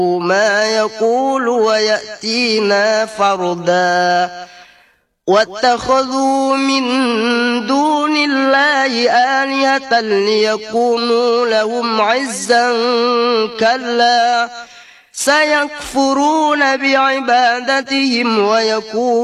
ما يقول ويأتينا فردا واتخذوا من دون الله آلهة ليكونوا لهم عزا كلا سيكفرون بعبادتهم ويكونون